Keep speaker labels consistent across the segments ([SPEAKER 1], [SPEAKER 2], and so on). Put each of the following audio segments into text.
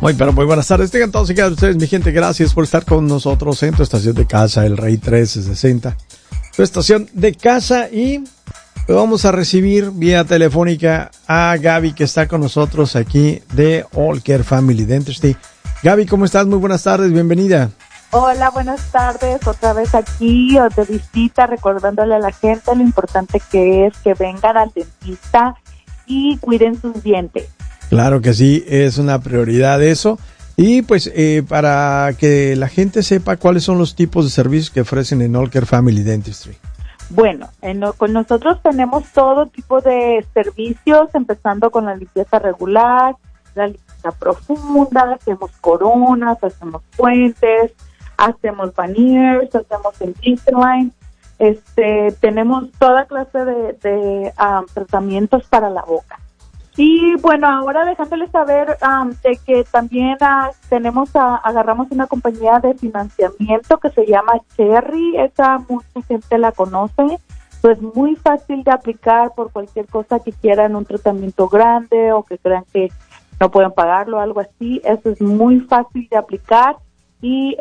[SPEAKER 1] Pero muy buenas tardes. Tengan todos y cada uno de ustedes, mi gente. Gracias por estar con nosotros en tu estación de casa, El Rey 1360. Tu estación de casa, y vamos a recibir vía telefónica a Gaby, que está con nosotros aquí de All Care Family Dentistry. Gaby, ¿cómo estás? Muy buenas tardes, bienvenida.
[SPEAKER 2] Hola, buenas tardes. Otra vez aquí de visita, recordándole a la gente lo importante que es que vengan al dentista y cuiden sus dientes.
[SPEAKER 1] Claro que sí, es una prioridad eso. Y pues para que la gente sepa cuáles son los tipos de servicios que ofrecen en All Care Family Dentistry.
[SPEAKER 2] Bueno, con nosotros tenemos todo tipo de servicios, empezando con la limpieza regular, la limpieza profunda, hacemos coronas, hacemos puentes, hacemos veneers, hacemos Invisalign. Tenemos toda clase de tratamientos para la boca. Y bueno, ahora dejándoles saber de que también agarramos una compañía de financiamiento que se llama Cherry. Esa mucha gente la conoce. Pues muy fácil de aplicar por cualquier cosa que quieran, un tratamiento grande o que crean que no pueden pagarlo, algo así. Eso es muy fácil de aplicar y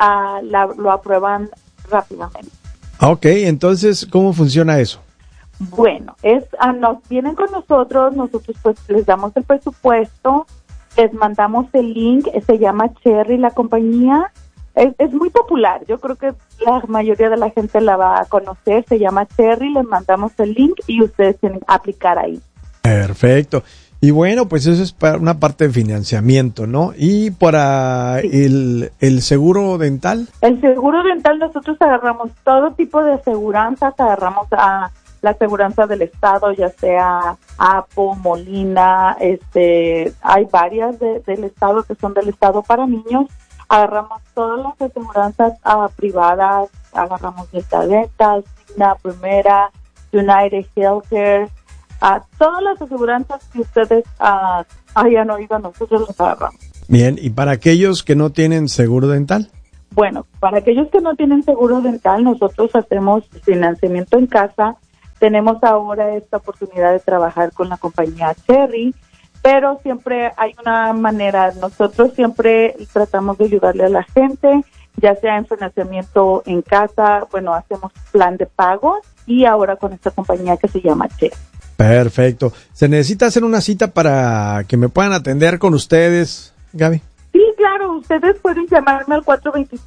[SPEAKER 2] lo aprueban rápidamente.
[SPEAKER 1] Ok, entonces, ¿cómo funciona eso?
[SPEAKER 2] Bueno, nos vienen con nosotros pues les damos el presupuesto, les mandamos el link, se llama Cherry la compañía, es muy popular, yo creo que la mayoría de la gente la va a conocer, se llama Cherry, les mandamos el link y ustedes tienen que aplicar ahí.
[SPEAKER 1] Perfecto. Y bueno, pues eso es para una parte de financiamiento, ¿no? Y para el seguro dental.
[SPEAKER 2] El seguro dental, nosotros agarramos todo tipo de aseguranzas, agarramos a la aseguranza del estado, ya sea APO, Molina, hay varias del estado que son del estado para niños. Agarramos todas las aseguranzas privadas, agarramos Delta Dental, Cigna, Primera, United Healthcare, todas las aseguranzas que ustedes hayan oído, nosotros las agarramos.
[SPEAKER 1] Bien, ¿y para aquellos que no tienen seguro dental?
[SPEAKER 2] Bueno, para aquellos que no tienen seguro dental, nosotros hacemos financiamiento en casa. Tenemos ahora esta oportunidad de trabajar con la compañía Cherry, pero siempre hay una manera, nosotros siempre tratamos de ayudarle a la gente, ya sea en financiamiento en casa, bueno, hacemos plan de pagos y ahora con esta compañía que se llama Cherry.
[SPEAKER 1] Perfecto. ¿Se necesita hacer una cita para que me puedan atender con ustedes, Gaby?
[SPEAKER 2] Sí, claro, ustedes pueden llamarme al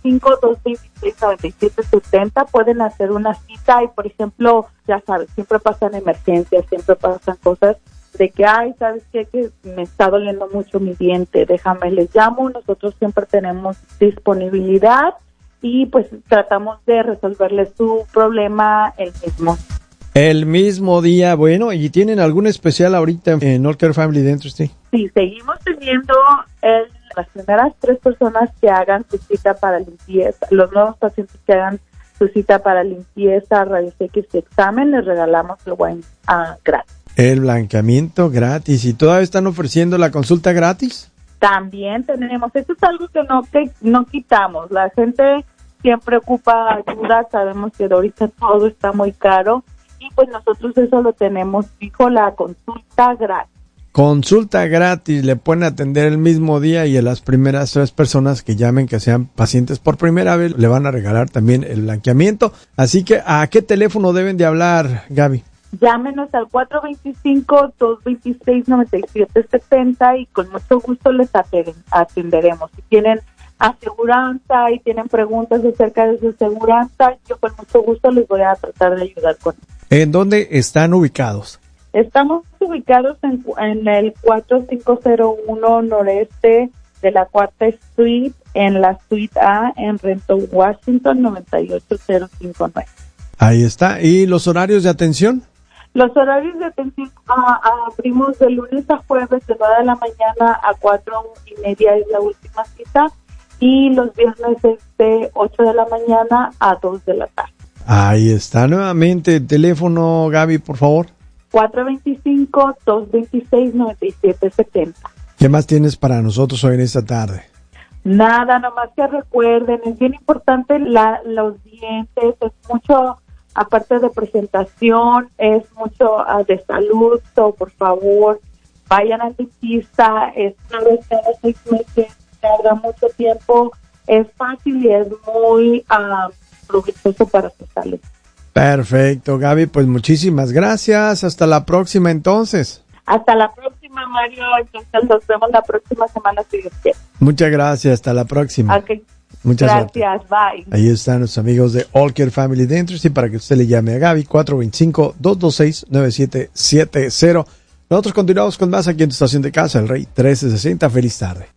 [SPEAKER 2] 425-226-9770, pueden hacer una cita y, por ejemplo, ya sabes, siempre pasan emergencias, siempre pasan cosas de que, ¿sabes qué? Que me está doliendo mucho mi diente, déjame, les llamo, nosotros siempre tenemos disponibilidad y pues tratamos de resolverles su problema el mismo día. Bueno, ¿y tienen algún especial ahorita en All Care Family Dentistry? Sí, seguimos teniendo las primeras 3 personas que hagan su cita para limpieza, los nuevos pacientes que hagan su cita para limpieza, rayos X y examen, les regalamos el wine gratis.
[SPEAKER 1] El blanqueamiento gratis. ¿Y todavía están ofreciendo la consulta gratis?
[SPEAKER 2] También tenemos, eso es algo que no quitamos, la gente siempre ocupa ayuda, sabemos que ahorita todo está muy caro y pues nosotros eso lo tenemos fijo, la consulta gratis.
[SPEAKER 1] Consulta gratis, le pueden atender el mismo día y a las primeras 3 personas que llamen, que sean pacientes por primera vez, le van a regalar también el blanqueamiento. Así que, ¿a qué teléfono deben de hablar, Gaby?
[SPEAKER 2] Llámenos al 425-226-9770 y con mucho gusto les atenderemos. Si tienen aseguranza y tienen preguntas acerca de su aseguranza, yo con mucho gusto les voy a tratar de ayudar con eso.
[SPEAKER 1] ¿En dónde están ubicados?
[SPEAKER 2] Estamos ubicados en el 4501 noreste de la 4th Street, en la Suite A, en Renton, Washington, 98059.
[SPEAKER 1] Ahí está. ¿Y los horarios de atención?
[SPEAKER 2] Los horarios de atención abrimos de lunes a jueves de 9 de la mañana a 4:30 es la última cita y los viernes es de 8 de la mañana a 2 de la tarde.
[SPEAKER 1] Ahí está. Nuevamente, el teléfono, Gaby, por favor.
[SPEAKER 2] 425-226-9770.
[SPEAKER 1] ¿Qué más tienes para nosotros hoy en esta tarde?
[SPEAKER 2] Nada, nomás que recuerden, es bien importante los dientes, es mucho, aparte de presentación, es mucho de salud, so, por favor, vayan al dentista, es una vez cada 6 meses, tarda mucho tiempo, es fácil y es muy provechoso para su salud.
[SPEAKER 1] Perfecto, Gaby, pues muchísimas gracias. Hasta la próxima entonces.
[SPEAKER 2] Hasta la próxima, Mario. Entonces nos vemos la próxima semana si Dios quiere.
[SPEAKER 1] Muchas gracias, hasta la próxima.
[SPEAKER 2] Okay.
[SPEAKER 1] Muchas
[SPEAKER 2] gracias, bye.
[SPEAKER 1] Ahí están los amigos de All Care Family Dentistry para que usted le llame a Gaby, 425-226-9770. Nosotros continuamos con más aquí en tu estación de casa, El Rey 1360. Feliz tarde.